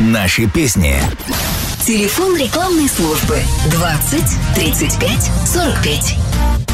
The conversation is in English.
Наши песни. Телефон рекламной службы 20 35 45.